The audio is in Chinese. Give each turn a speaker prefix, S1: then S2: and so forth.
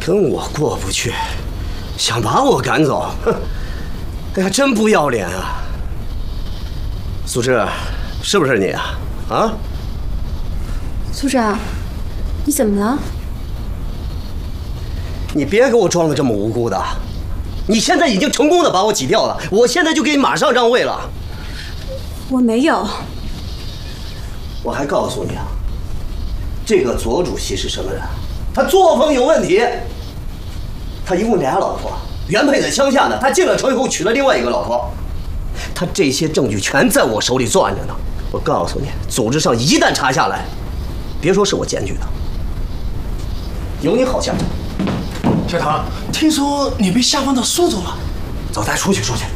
S1: 跟我过不去，想把我赶走，哼！哎呀，真不要脸啊！苏芝，是不是你啊？啊？
S2: 苏长，你怎么了？
S1: 你别给我装的这么无辜的！你现在已经成功的把我挤掉了，我现在就给你马上让位了。
S2: 我没有。
S1: 我还告诉你啊，这个左主席是什么人？他作风有问题。他一共俩老婆，原配在乡下呢。他进了城以后娶了另外一个老婆。他这些证据全在我手里攥着呢。我告诉你，组织上一旦查下来，别说是我检举的，有你好下场。
S3: 小唐，听说你被下放到苏州了，
S1: 走，带出去，出去。